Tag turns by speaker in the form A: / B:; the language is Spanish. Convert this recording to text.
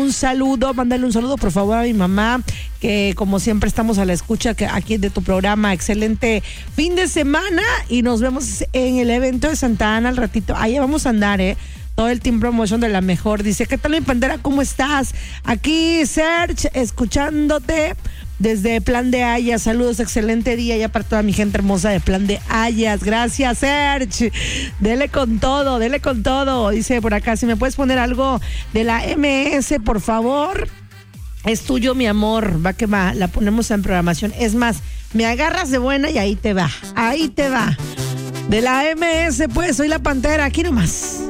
A: un saludo, mándale un saludo por favor a mi mamá, que como siempre estamos a la escucha aquí de tu programa. Excelente fin de semana y nos vemos en el evento de Santa Ana al ratito. Ahí vamos a andar, todo el Team Promotion de la mejor. Dice, ¿qué tal mi pandera? ¿Cómo estás? Aquí Serge, escuchándote desde Plan de Hayas. Saludos, excelente día ya para toda mi gente hermosa de Plan de Hayas. Gracias, Serge. Dele con todo, dele con todo. Dice por acá, si me puedes poner algo de la MS, por favor. Es tuyo, mi amor. Va que va, la ponemos en programación. Es más, me agarras de buena y ahí te va. Ahí te va. De la MS, pues, soy la Pantera. Aquí nomás.